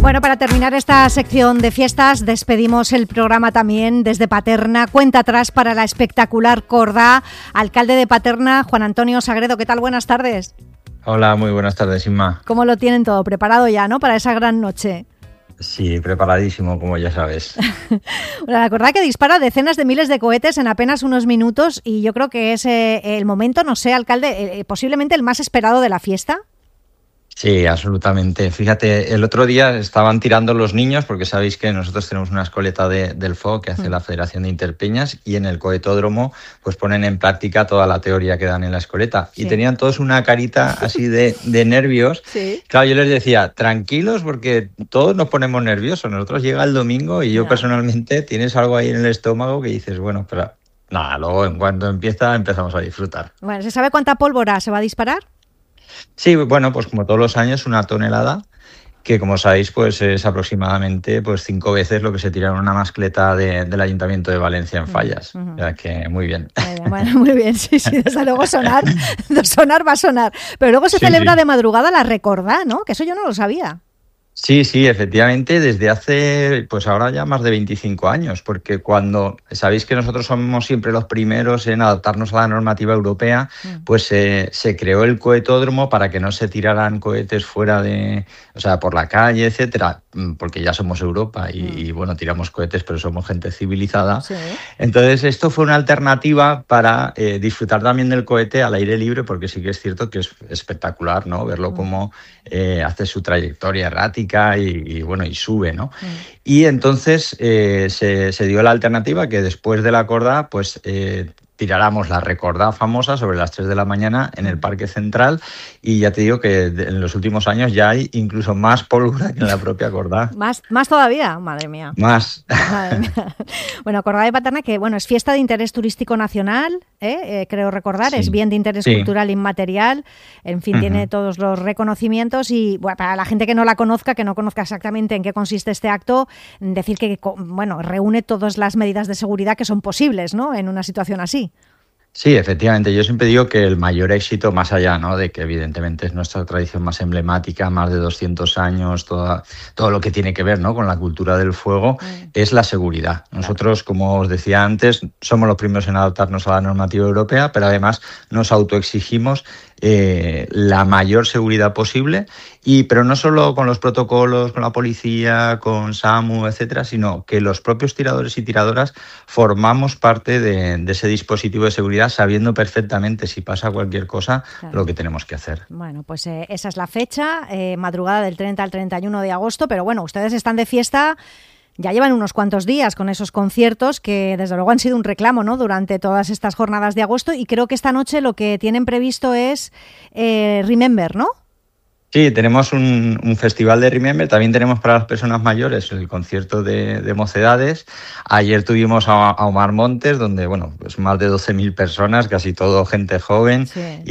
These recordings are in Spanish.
Bueno, para terminar esta sección de fiestas, despedimos el programa también desde Paterna. Cuenta atrás para la espectacular Cordá. Alcalde de Paterna, Juan Antonio Sagredo, ¿qué tal? Buenas tardes. Hola, muy buenas tardes, Inma. ¿Cómo lo tienen todo? ¿Preparado ya, no? Para esa gran noche. Sí, preparadísimo, como ya sabes. Bueno, la Cordá que dispara decenas de miles de cohetes en apenas unos minutos y yo creo que es el momento, no sé, alcalde, posiblemente el más esperado de la fiesta. Sí, absolutamente. Fíjate, el otro día estaban tirando los niños, porque sabéis que nosotros tenemos una escoleta del FOC que hace la Federación de Interpeñas, y en el cohetódromo pues ponen en práctica toda la teoría que dan en la escoleta. Sí. Y tenían todos una carita así de nervios. Sí. Claro, yo les decía, tranquilos, porque todos nos ponemos nerviosos. Nosotros llega el domingo y yo personalmente tienes algo ahí en el estómago que dices, bueno, pero nada, luego en cuanto empezamos a disfrutar. Bueno, ¿se sabe cuánta pólvora se va a disparar? Sí, bueno, pues como todos los años, 1 tonelada, que como sabéis, pues es aproximadamente pues 5 veces lo que se tira en una mascleta del Ayuntamiento de Valencia en Fallas. O sea que muy bien. Bueno, muy bien, sí, desde luego sonar va a sonar. Pero luego se celebra de madrugada la Recordá, ¿no? Que eso yo no lo sabía. Sí, efectivamente, desde hace, pues ahora ya más de 25 años, porque cuando, sabéis que nosotros somos siempre los primeros en adaptarnos a la normativa europea, pues se creó el cohetódromo para que no se tiraran cohetes fuera por la calle, etcétera, porque ya somos Europa y bueno, tiramos cohetes, pero somos gente civilizada. Sí. Entonces, esto fue una alternativa para disfrutar también del cohete al aire libre, porque sí que es cierto que es espectacular, ¿no? Verlo como hace su trayectoria errática y sube, ¿no? Y entonces se dio la alternativa que después de la Cordá, pues tiráramos la Recordá famosa sobre las 3 de la mañana en el Parque Central, y ya te digo que en los últimos años ya hay incluso más pólvora que en la propia Cordá. ¿Más todavía? Madre mía. Más. Madre mía. Bueno, Cordá de Paterna, que bueno, es fiesta de interés turístico nacional, creo recordar, sí. Es bien de interés cultural inmaterial, en fin, tiene todos los reconocimientos y bueno, para la gente que no la conozca, que no conozca exactamente en qué consiste este acto, decir que bueno, reúne todas las medidas de seguridad que son posibles, ¿no? En una situación así. Sí, efectivamente. Yo siempre digo que el mayor éxito, más allá, ¿no?, de que evidentemente es nuestra tradición más emblemática, más de 200 años, todo lo que tiene que ver, ¿no?, con la cultura del fuego, es la seguridad. Nosotros, como os decía antes, somos los primeros en adaptarnos a la normativa europea, pero además nos autoexigimos la mayor seguridad posible, pero no solo con los protocolos, con la policía, con SAMU, etcétera, sino que los propios tiradores y tiradoras formamos parte de ese dispositivo de seguridad, sabiendo perfectamente si pasa cualquier cosa, lo que tenemos que hacer. Bueno, pues esa es la fecha, madrugada del 30 al 31 de agosto, pero bueno, ustedes están de fiesta. Ya llevan unos cuantos días con esos conciertos que desde luego han sido un reclamo, ¿no?, durante todas estas jornadas de agosto, y creo que esta noche lo que tienen previsto es Remember, ¿no? Sí, tenemos un festival de Remember, también tenemos para las personas mayores el concierto de Mocedades. Ayer tuvimos a Omar Montes, donde bueno, pues más de 12.000 personas, casi todo gente joven,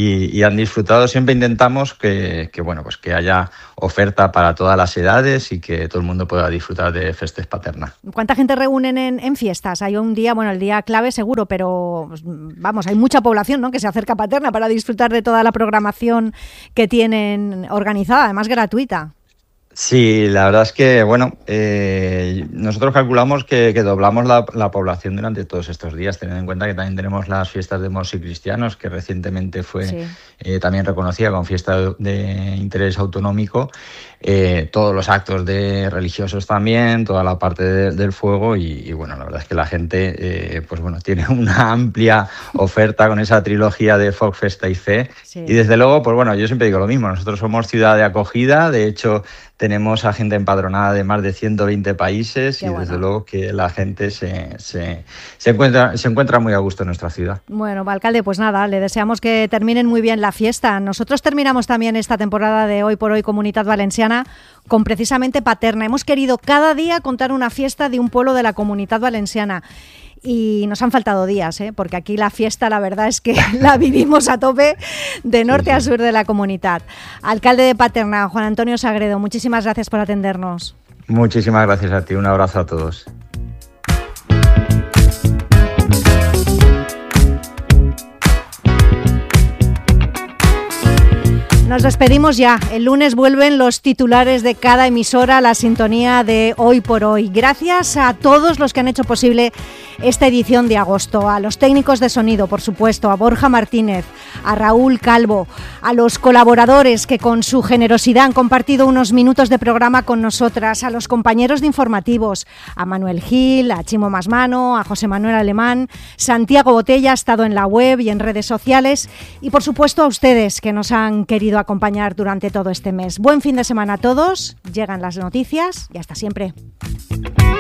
y han disfrutado. Siempre intentamos que haya oferta para todas las edades y que todo el mundo pueda disfrutar de Festes Paterna. ¿Cuánta gente reúnen en fiestas? Hay un día, bueno, el día clave seguro, pero vamos, hay mucha población, ¿no?, que se acerca a Paterna para disfrutar de toda la programación que tienen organizada, además gratuita. Sí, la verdad es que, bueno, nosotros calculamos que doblamos la población durante todos estos días, teniendo en cuenta que también tenemos las fiestas de moros y cristianos, que recientemente fue también reconocida como fiesta de interés autonómico, todos los actos de religiosos también, toda la parte del fuego y bueno, la verdad es que la gente tiene una amplia oferta con esa trilogía de Foc, Festa y Fe. Y desde luego, pues bueno, yo siempre digo lo mismo, nosotros somos ciudad de acogida, de hecho tenemos a gente empadronada de más de 120 países. Qué y bueno. Desde luego que la gente se encuentra muy a gusto en nuestra ciudad. Bueno, alcalde, pues nada, le deseamos que terminen muy bien la fiesta. Nosotros terminamos también esta temporada de Hoy por Hoy Comunitat Valenciana con precisamente Paterna. Hemos querido cada día contar una fiesta de un pueblo de la Comunitat Valenciana. Y nos han faltado días, porque aquí la fiesta, la verdad es que la vivimos a tope de norte a sur de la comunidad. Alcalde de Paterna, Juan Antonio Sagredo, muchísimas gracias por atendernos. Muchísimas gracias a ti, un abrazo a todos. Nos despedimos ya. El lunes vuelven los titulares de cada emisora a la sintonía de Hoy por Hoy. Gracias a todos los que han hecho posible esta edición de agosto, a los técnicos de sonido, por supuesto, a Borja Martínez, a Raúl Calvo, a los colaboradores que con su generosidad han compartido unos minutos de programa con nosotras, a los compañeros de informativos, a Manuel Gil, a Chimo Masmano, a José Manuel Alemán, Santiago Botella ha estado en la web y en redes sociales y por supuesto a ustedes que nos han querido acompañar durante todo este mes. Buen fin de semana a todos, llegan las noticias y hasta siempre.